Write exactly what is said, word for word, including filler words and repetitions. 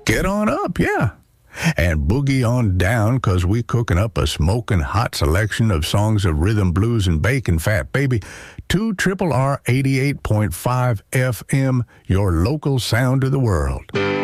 Get on up, yeah. And boogie on down, 'cause we cooking up a smoking hot selection of songs of rhythm, blues, and bacon fat, baby. two R R R eighty-eight point five F M, your local sound of the world.